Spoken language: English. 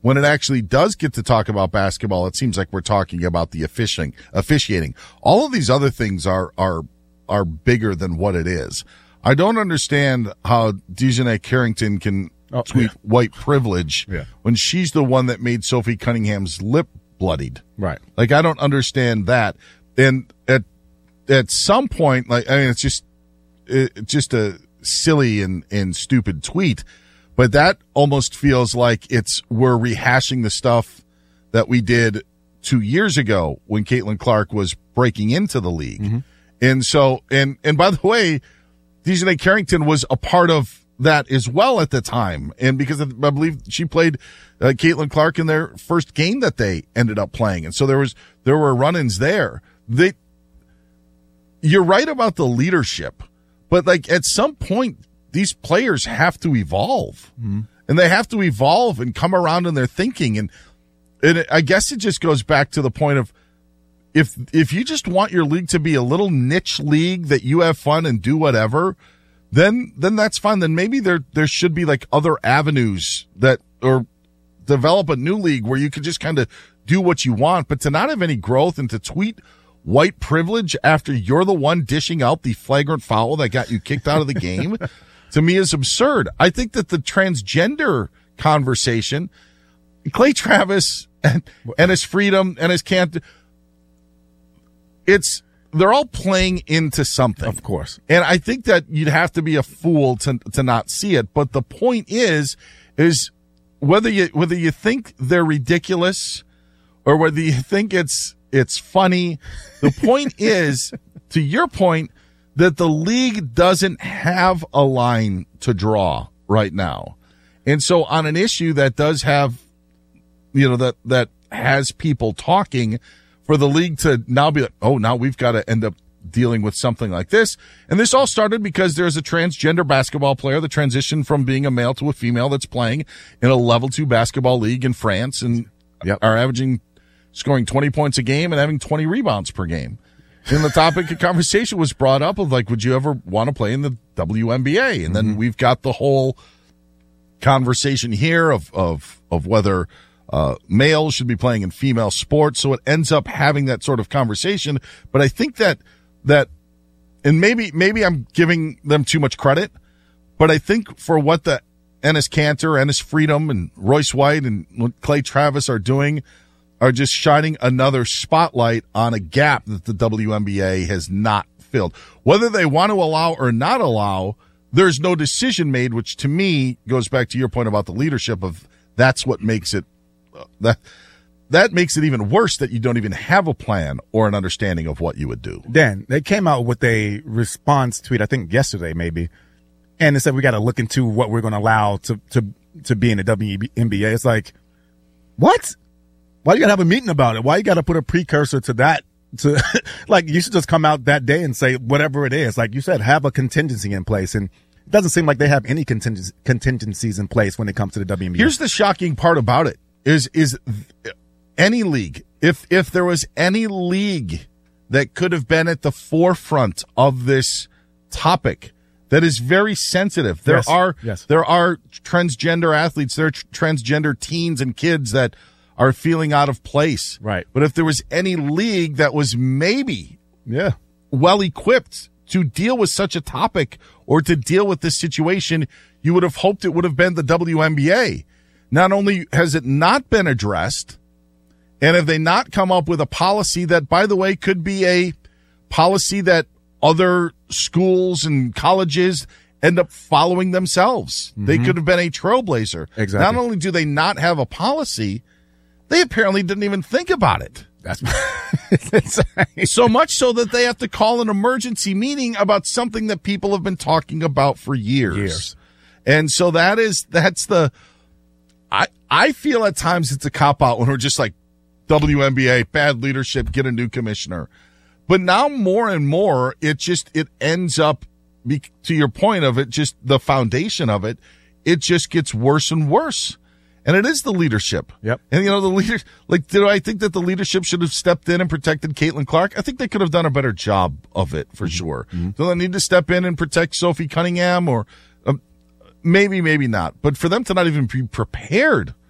when it actually does get to talk about basketball, it seems like we're talking about the officiating. All of these other things are bigger than what it is. I don't understand how Dejanay Carrington can tweet white privilege when she's the one that made Sophie Cunningham's lip bloodied. Right. Like, I don't understand that. And at some point, like, I mean, it's just a silly and stupid tweet, but that almost feels like we're rehashing the stuff that we did 2 years ago when Caitlin Clark was breaking into the league. Mm-hmm. And so, and by the way, Dejanay Carrington was a part of that as well at the time. And because I believe she played Caitlin Clark in their first game that they ended up playing. And so there were run-ins there. You're right about the leadership, but like at some point, these players have to evolve, and they have to evolve and come around in their thinking. And I guess it just goes back to the point of if you just want your league to be a little niche league that you have fun and do whatever, then that's fine. Then maybe there should be like other avenues or develop a new league where you could just kind of do what you want, but to not have any growth and to tweet white privilege after you're the one dishing out the flagrant foul that got you kicked out of the game, to me is absurd. I think that the transgender conversation, Clay Travis and his freedom and his can't, they're all playing into something. Of course. And I think that you'd have to be a fool to not see it. But the point is whether you think they're ridiculous or whether you think it's funny, the point is, to your point, that the league doesn't have a line to draw right now. And so on an issue that does have, that has people talking, for the league to now be like, oh, now we've got to end up dealing with something like this. And this all started because there's a transgender basketball player that transitioned from being a male to a female that's playing in a level 2 basketball league in France and are scoring 20 points a game and having 20 rebounds per game. And the topic of conversation was brought up of like, would you ever want to play in the WNBA? And then we've got the whole conversation here of whether males should be playing in female sports. So it ends up having that sort of conversation. But I think that, and maybe I'm giving them too much credit, but I think for what the Enes Kanter, Enes Freedom, and Royce White and what Clay Travis are doing are just shining another spotlight on a gap that the WNBA has not filled. Whether they want to allow or not allow, there's no decision made, which to me goes back to your point about the leadership of that's what makes it that makes it even worse that you don't even have a plan or an understanding of what you would do. Dan, they came out with a response tweet, I think yesterday maybe, and they said we got to look into what we're going to allow to be in the WNBA. It's like, what? Why you got to have a meeting about it? Why you got to put a precursor to that? Like, you should just come out that day and say whatever it is. Like you said, have a contingency in place. And it doesn't seem like they have any contingencies in place when it comes to the WNBA. Here's the shocking part about it. Is any league, if there was any league that could have been at the forefront of this topic that is very sensitive. There are transgender athletes, there are transgender teens and kids that are feeling out of place. Right. But if there was any league that was maybe well equipped to deal with such a topic or to deal with this situation, you would have hoped it would have been the WNBA. Not only has it not been addressed, and have they not come up with a policy that, by the way, could be a policy that other schools and colleges end up following themselves. Mm-hmm. They could have been a trailblazer. Exactly. Not only do they not have a policy, they apparently didn't even think about it. That's so much so that they have to call an emergency meeting about something that people have been talking about for years. And so that's the... I feel at times it's a cop-out when we're just like, WNBA, bad leadership, get a new commissioner. But now more and more, it ends up, to your point of it, just the foundation of it, it just gets worse and worse. And it is the leadership. Yep. And, the leaders, do I think that the leadership should have stepped in and protected Caitlin Clark? I think they could have done a better job of it, for sure. Mm-hmm. Do they need to step in and protect Sophie Cunningham? Or maybe not. But for them to not even be prepared